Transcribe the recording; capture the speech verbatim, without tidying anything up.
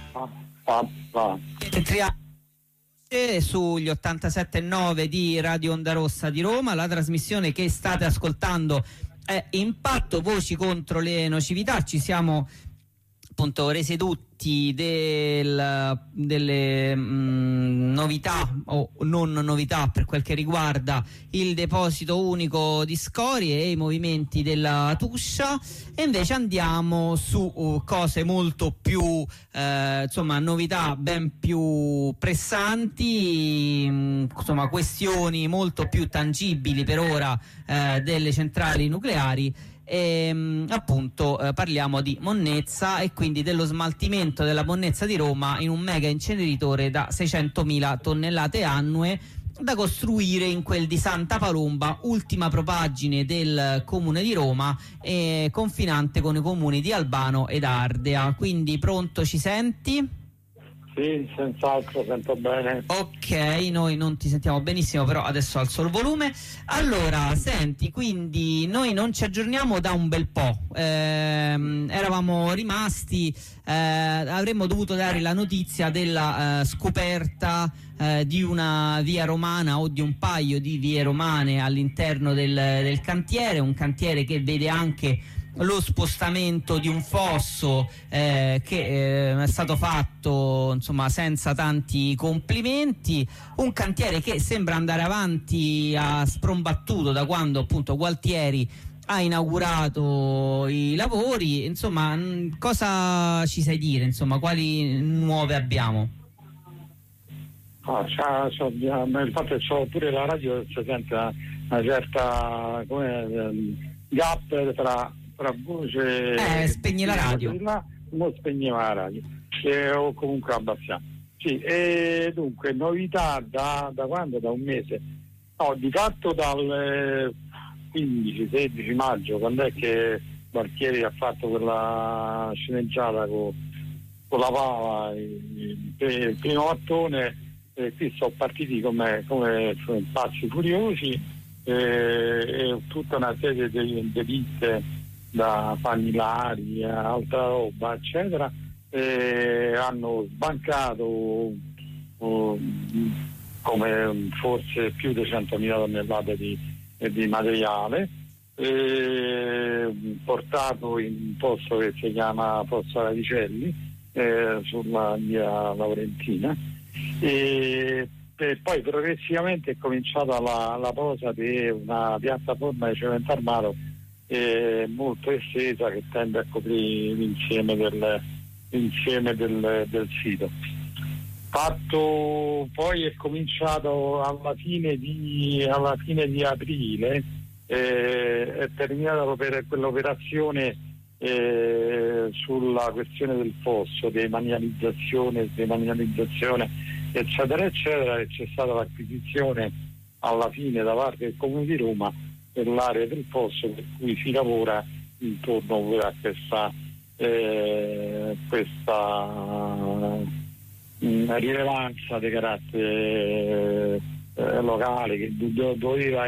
Ah, ah, ah. Entriamo sugli ottantasette virgola nove di Radio Onda Rossa di Roma. La trasmissione che state ascoltando è Impatto, voci contro le nocività. Ci siamo appunto resi tutti del, delle mh, novità o non novità per quel che riguarda il deposito unico di scorie e i movimenti della Tuscia, e invece andiamo su uh, cose molto più eh, insomma novità ben più pressanti, mh, insomma questioni molto più tangibili per ora eh, delle centrali nucleari. E, appunto eh, parliamo di monnezza e quindi dello smaltimento della monnezza di Roma in un mega inceneritore da seicentomila tonnellate annue da costruire in quel di Santa Palomba, ultima propaggine del comune di Roma e confinante con i comuni di Albano ed Ardea. Quindi pronto, ci senti? Sì, senz'altro, sento bene. Ok, noi non ti sentiamo benissimo, però adesso alzo il volume. Allora, senti, quindi noi non ci aggiorniamo da un bel po'. Ehm, eravamo rimasti, eh, avremmo dovuto dare la notizia della eh, scoperta eh, di una via romana o di un paio di vie romane all'interno del, del cantiere, un cantiere che vede anche lo spostamento di un fosso eh, che eh, è stato fatto insomma senza tanti complimenti, un cantiere che sembra andare avanti a sprombattuto da quando appunto Gualtieri ha inaugurato i lavori. Insomma, mh, cosa ci sai dire, insomma, quali nuove abbiamo? Ah, c'ha, c'ha, il fatto che c'ho pure la radio, si sente una, una certa come, gap tra tra voce eh spegni la radio, là, non spegneva la radio e, o comunque abbassiamo. Sì, e dunque novità da, da quando? Da un mese, no, di fatto dal quindici sedici maggio, quando è che Gualtieri ha fatto quella sceneggiata con, con la pava, il, il primo mattone, e qui sono partiti come, come pazzi furiosi, e, e tutta una serie di delitte da Pagnilari a altra roba eccetera, e hanno sbancato uh, come forse più di centomila tonnellate di, di materiale, e portato in un posto che si chiama Fossa Radicelli, eh, sulla via Laurentina, e, e poi progressivamente è cominciata la, la posa di una piattaforma di cemento armato eh, molto estesa che tende a coprire l'insieme del, l'insieme del, del sito. Fatto, poi è cominciato alla fine di, alla fine di aprile, eh, è terminata quell'operazione eh, sulla questione del fosso, demanializzazione, demanializzazione eccetera eccetera, e c'è stata l'acquisizione alla fine da parte del Comune di Roma per l'area del fosso, per cui si lavora intorno a questa eh, questa mh, rilevanza di carattere eh, locale che do- doveva